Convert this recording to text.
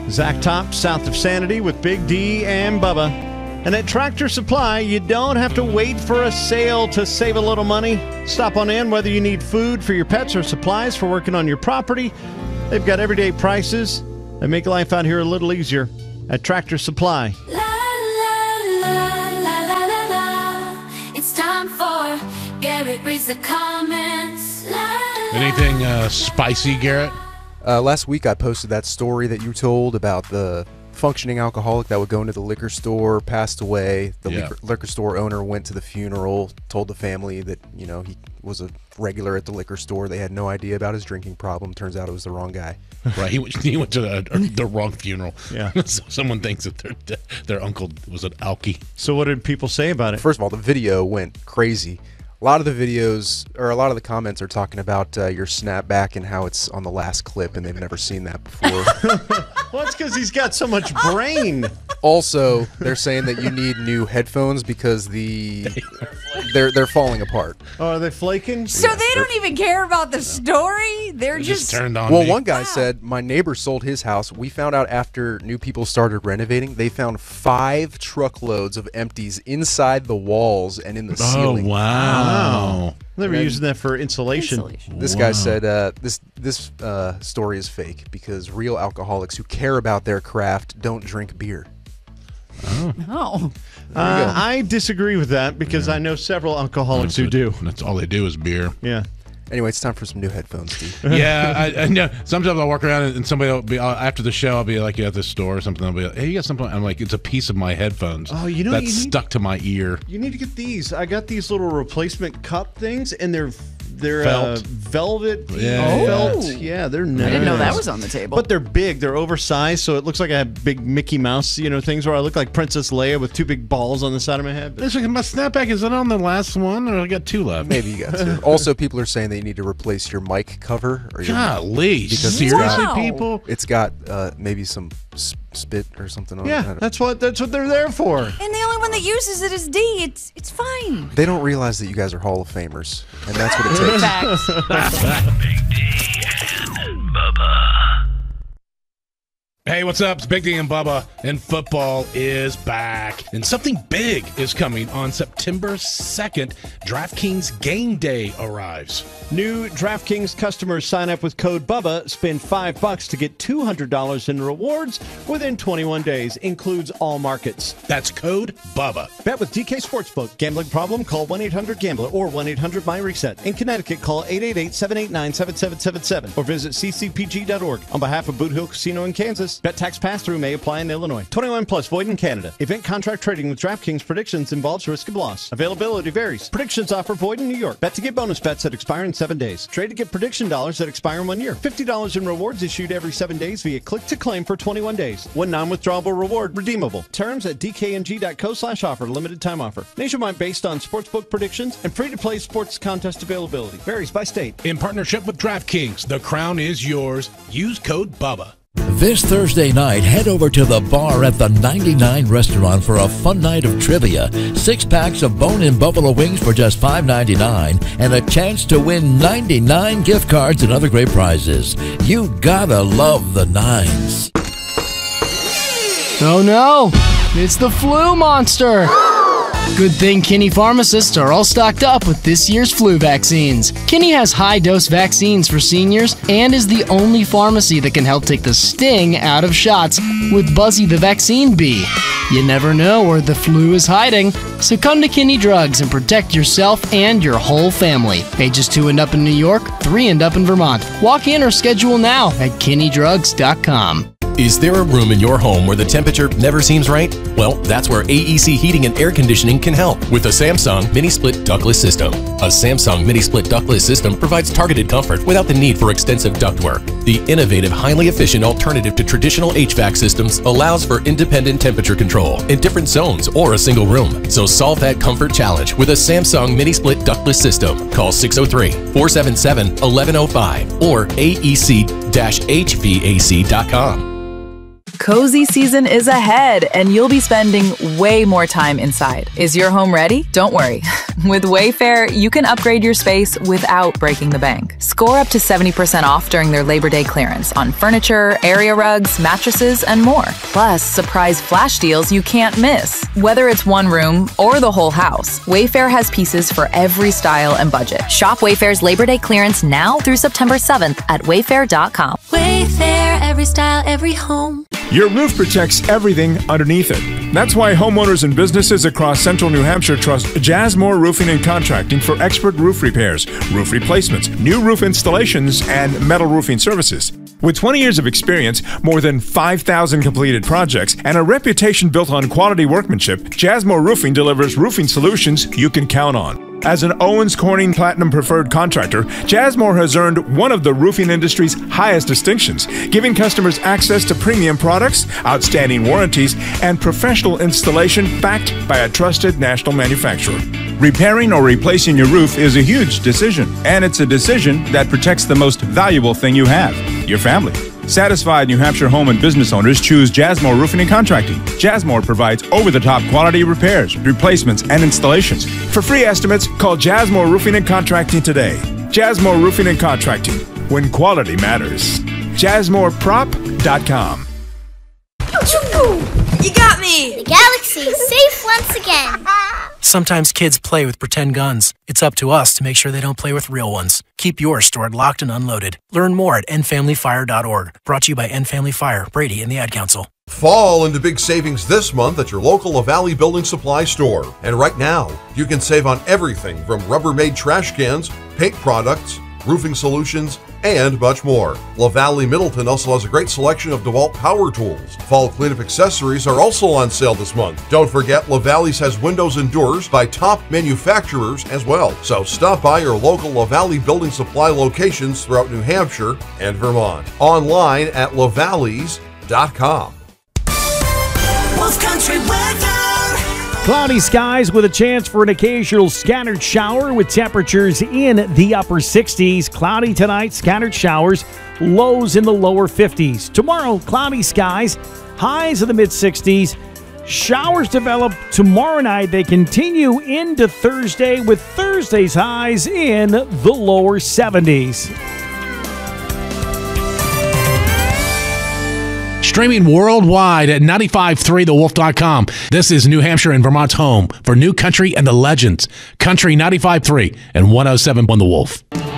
Zach Top, south of Sanity, with Big D and Bubba. And at Tractor Supply, you don't have to wait for a sale to save a little money. Stop on in whether you need food for your pets or supplies for working on your property. They've got everyday prices that make life out here a little easier at Tractor Supply. La, la, la, la, la, la, la. It's time for Garrett reads the comments. La, la, Anything spicy, Garrett? Last week I posted that story that you told about the functioning alcoholic that would go into the liquor store, passed away. The liquor store owner went to the funeral, told the family that, you know, he was a regular at the liquor store. They had no idea about his drinking problem. Turns out it was the wrong guy. Right, he went to the wrong funeral. Yeah. So someone thinks that their uncle was an alkie. So what did people say about it? First of all, the video went crazy. A lot of the videos, or a lot of the comments are talking about your snapback and how it's on the last clip, and they've never seen that before. Well, it's because he's got so much brain. Also, they're saying that you need new headphones because they're falling apart. Oh, are they flaking? So they don't even care about the story? They're just turned on Well, me. one guy said, my neighbor sold his house. We found out after new people started renovating, they found 5 truckloads of empties inside the walls and in the ceiling. Oh, wow. They were using that for insulation. This guy said this story is fake because real alcoholics who care about their craft don't drink beer. Oh. I disagree with that because I know several alcoholics who do. That's all they do is beer. Yeah. Anyway, it's time for some new headphones, Steve. Yeah, I know. Sometimes I'll walk around and somebody will be after the show. I'll be like at the store or something. I'll be like, "Hey, you got something?" I'm like, "It's a piece of my headphones." Oh, you know that's you need- stuck to my ear. You need to get these. I got these little replacement cup things, and they're Felt. velvet Yeah. felt. Oh. Yeah, they're nice. I didn't know that was on the table. But they're big. They're oversized, so it looks like I have big Mickey Mouse, things where I look like Princess Leia with 2 big balls on the side of my head. It's like, my snapback, is it on the last one, or I got 2 left? Maybe you got to. Also, people are saying that you need to replace your mic cover. Or your Golly, Because seriously, Wow. people? It's got maybe some spit or something on it. I Yeah, don't- that's what they're there for. And the only one that uses it is D. It's fine. They don't realize that you guys are Hall of Famers, and that's what it takes. Facts. Big D and Bubba. Hey, what's up? It's Big D and Bubba, and football is back. And something big is coming on September 2nd. DraftKings Game Day arrives. New DraftKings customers sign up with code BUBBA, spend $5 to get $200 in rewards within 21 days. Includes all markets. That's code BUBBA. Bet with DK Sportsbook. Gambling problem? Call 1-800-GAMBLER or 1-800-MyReset. In Connecticut, call 888-789-7777 or visit ccpg.org. On behalf of Boot Hill Casino in Kansas, bet tax pass-through may apply in Illinois. 21 plus, void in Canada. Event contract trading with DraftKings predictions involves risk of loss. Availability varies. Predictions offer void in New York. Bet to get bonus bets that expire in 7 days. Trade to get prediction dollars that expire in 1 year. $50 in rewards issued every 7 days via click to claim for 21 days. One non-withdrawable reward redeemable. Terms at dkng.co/offer. Limited time offer. Nationwide based on sportsbook predictions and free-to-play sports contest availability. Varies by state. In partnership with DraftKings, the crown is yours. Use code BUBBA. This Thursday night, head over to the bar at the 99 Restaurant for a fun night of trivia. 6 packs of bone-in buffalo wings for just $5.99 and a chance to win 99 gift cards and other great prizes. You gotta love the nines. Oh no, it's the flu monster! Good thing Kinney pharmacists are all stocked up with this year's flu vaccines. Kinney has high-dose vaccines for seniors and is the only pharmacy that can help take the sting out of shots with Buzzy the Vaccine Bee. You never know where the flu is hiding, so come to Kinney Drugs and protect yourself and your whole family. Ages 2 and up in New York, 3 and up in Vermont. Walk in or schedule now at KinneyDrugs.com. Is there a room in your home where the temperature never seems right? Well, that's where AEC Heating and Air Conditioning can help with a Samsung Mini-Split Ductless System. A Samsung Mini-Split Ductless System provides targeted comfort without the need for extensive ductwork. The innovative, highly efficient alternative to traditional HVAC systems allows for independent temperature control in different zones or a single room. So solve that comfort challenge with a Samsung Mini-Split Ductless System. Call 603-477-1105 or aec-hvac.com. Cozy season is ahead, and you'll be spending way more time inside. Is your home ready? Don't worry. With Wayfair, you can upgrade your space without breaking the bank. Score up to 70% off during their Labor Day clearance on furniture, area rugs, mattresses, and more. Plus, surprise flash deals you can't miss. Whether it's one room or the whole house, Wayfair has pieces for every style and budget. Shop Wayfair's Labor Day clearance now through September 7th at wayfair.com. Wayfair, every style, every home. Your roof protects everything underneath it. That's why homeowners and businesses across central New Hampshire trust Jazzmore Roofing and Contracting for expert roof repairs, roof replacements, new roof installations, and metal roofing services. With 20 years of experience, more than 5,000 completed projects, and a reputation built on quality workmanship, Jazzmore Roofing delivers roofing solutions you can count on. As an Owens Corning Platinum Preferred Contractor, Jazzmore has earned one of the roofing industry's highest distinctions, giving customers access to premium products, outstanding warranties, and professional installation backed by a trusted national manufacturer. Repairing or replacing your roof is a huge decision, and it's a decision that protects the most valuable thing you have, your family. Satisfied New Hampshire home and business owners choose Jazzmore Roofing and Contracting. Jazzmore provides over-the-top quality repairs, replacements, and installations. For free estimates, call Jazzmore Roofing and Contracting today. Jazzmore Roofing and Contracting, when quality matters. JazzmoreProp.com. You got me! The galaxy is safe once again. Sometimes kids play with pretend guns. It's up to us to make sure they don't play with real ones. Keep yours stored locked and unloaded. Learn more at endfamilyfire.org. Brought to you by End Family Fire, Brady, and the Ad Council. Fall into big savings this month at your local LaValley Building Supply store. And right now, you can save on everything from Rubbermaid trash cans, paint products, roofing solutions, and much more. LaValley Middleton also has a great selection of DeWalt power tools. Fall cleanup accessories are also on sale this month. Don't forget, LaValley's has windows and doors by top manufacturers as well. So stop by your local LaValley Building Supply locations throughout New Hampshire and Vermont. Online at lavalleys.com. Wolf Country weather. Cloudy skies with a chance for an occasional scattered shower with temperatures in the upper 60s. Cloudy tonight, scattered showers, lows in the lower 50s. Tomorrow, cloudy skies, highs in the mid-60s. Showers develop tomorrow night. They continue into Thursday with Thursday's highs in the lower 70s. Streaming worldwide at 95.3thewolf.com. This is New Hampshire and Vermont's home for new country and the legends. Country 95.3 and 107 on The Wolf.